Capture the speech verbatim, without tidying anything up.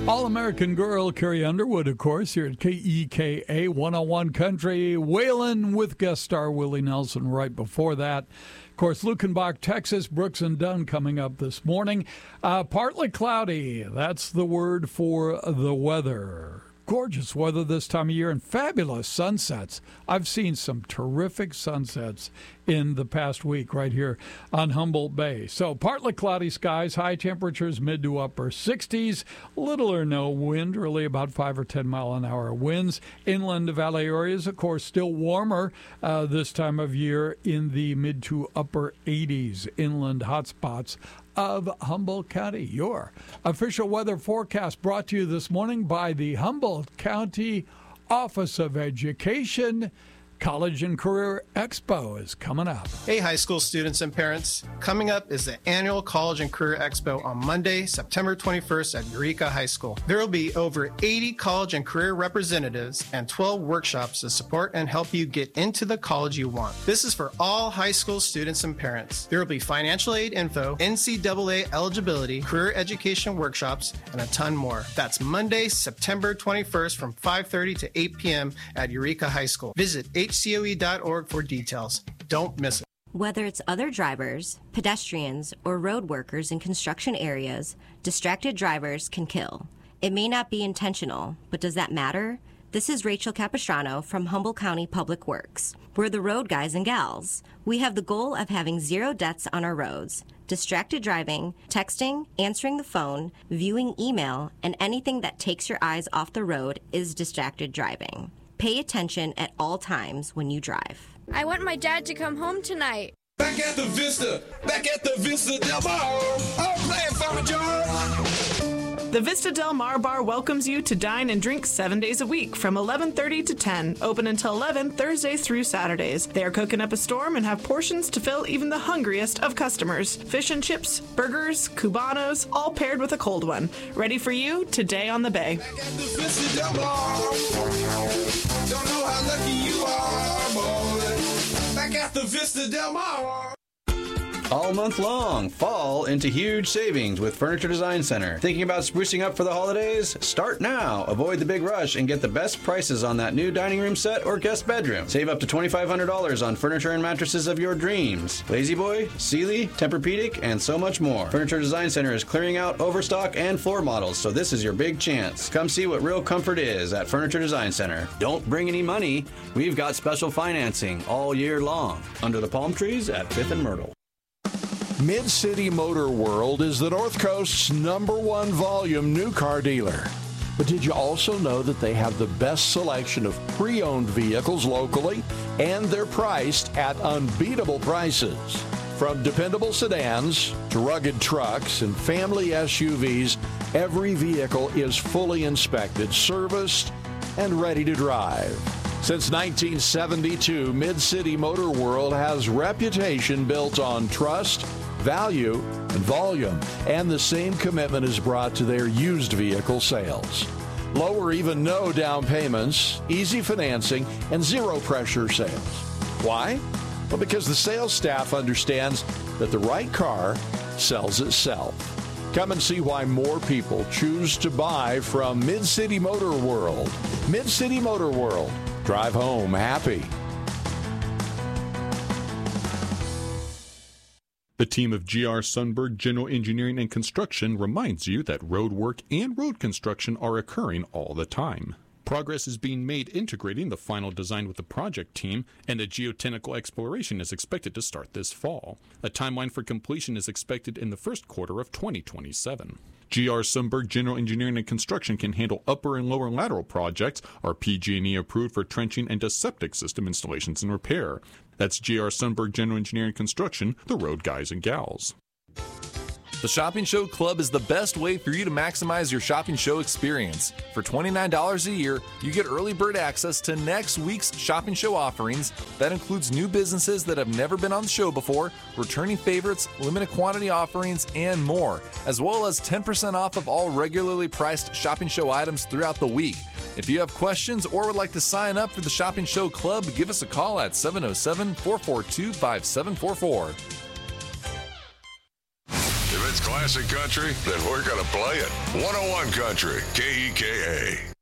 All-American Girl, Carrie Underwood, of course, here at K E K A one oh one Country. Waylon with guest star Willie Nelson right before that. Of course, Lukenbach, Texas, Brooks and Dunn coming up this morning. Uh, partly cloudy, that's the word for the weather. Gorgeous weather this time of year and fabulous sunsets. I've seen some terrific sunsets in the past week right here on Humboldt Bay. So partly cloudy skies, high temperatures mid to upper sixties, little or no wind, really about five or ten mile an hour winds. Inland valley areas, of course, still warmer uh, this time of year in the mid to upper eighties. Inland hotspots of Humboldt County. Your official weather forecast brought to you this morning by the Humboldt County Office of Education. College and Career Expo is coming up. Hey, high school students and parents. Coming up is the annual College and Career Expo on Monday, September twenty-first at Eureka High School. There will be over eighty college and career representatives and twelve workshops to support and help you get into the college you want. This is for all high school students and parents. There will be financial aid info, N C double A eligibility, career education workshops, and a ton more. That's Monday, September twenty-first from five thirty to eight p.m. at Eureka High School. Visit H C O E dot org for details. Don't miss it. Whether it's other drivers, pedestrians, or road workers in construction areas, distracted drivers can kill. It may not be intentional, but does that matter? This is Rachel Capistrano from Humboldt County Public Works. We're the road guys and gals. We have the goal of having zero deaths on our roads. Distracted driving, texting, answering the phone, viewing email, and anything that takes your eyes off the road is distracted driving. Pay attention at all times when you drive. I want my dad to come home tonight. Back at the Vista, back at the Vista Del Mar. I'm playing Farmer John. The Vista Del Mar Bar welcomes you to dine and drink seven days a week from eleven thirty to ten, open until eleven Thursdays through Saturdays. They are cooking up a storm and have portions to fill even the hungriest of customers. Fish and chips, burgers, cubanos, all paired with a cold one. Ready for you today on the bay. Back at the Vista Del Mar. Don't know how lucky you are, boy. Back at the Vista Del Mar. All month long, fall into huge savings with Furniture Design Center. Thinking about sprucing up for the holidays? Start now. Avoid the big rush and get the best prices on that new dining room set or guest bedroom. Save up to twenty-five hundred dollars on furniture and mattresses of your dreams. Lazy Boy, Sealy, Tempur-Pedic, and so much more. Furniture Design Center is clearing out overstock and floor models, so this is your big chance. Come see what real comfort is at Furniture Design Center. Don't bring any money. We've got special financing all year long. Under the palm trees at fifth and Myrtle. Mid-City Motor World is the North Coast's number one volume new car dealer. But did you also know that they have the best selection of pre-owned vehicles locally, and they're priced at unbeatable prices? From dependable sedans to rugged trucks and family S U Vs, every vehicle is fully inspected, serviced, and ready to drive. Since nineteen seventy-two, Mid-City Motor World has reputation built on trust, value, and volume, and the same commitment is brought to their used vehicle sales. Low or even no down payments, easy financing, and zero pressure sales. Why? Well, because the sales staff understands that the right car sells itself. Come and see why more people choose to buy from Mid-City Motor World. Mid-City Motor World. Drive home happy. The team of G R Sundberg General Engineering and Construction reminds you that road work and road construction are occurring all the time. Progress is being made integrating the final design with the project team, and a geotechnical exploration is expected to start this fall. A timeline for completion is expected in the first quarter of twenty twenty-seven. G R Sundberg General Engineering and Construction can handle upper and lower lateral projects, are P G and E approved for trenching and septic system installations and repair. That's G R Sundberg General Engineering and Construction, the road guys and gals. The Shopping Show Club is the best way for you to maximize your shopping show experience. For twenty-nine dollars a year, you get early bird access to next week's shopping show offerings. That includes new businesses that have never been on the show before, returning favorites, limited quantity offerings, and more, as well as ten percent off of all regularly priced shopping show items throughout the week. If you have questions or would like to sign up for the Shopping Show Club, give us a call at seven oh seven, four four two, five seven four four. If it's class classic country? Then we're going to play it. one oh one Country, K E K A.